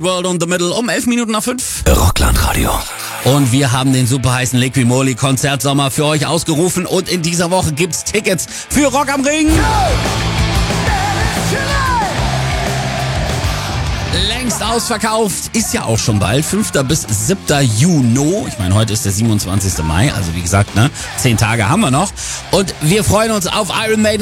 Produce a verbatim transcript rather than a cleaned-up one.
World on the Middle um elf Minuten nach fünf. Rockland Radio. Und wir haben den super heißen Liquimoli Konzertsommer für euch ausgerufen und in dieser Woche gibt's Tickets für Rock am Ring. Längst ausverkauft, ist ja auch schon bald, fünfter bis siebter Juni. Ich meine, heute ist der siebenundzwanzigster Mai, also wie gesagt, ne, zehn Tage haben wir noch. Und wir freuen uns auf Iron Maiden.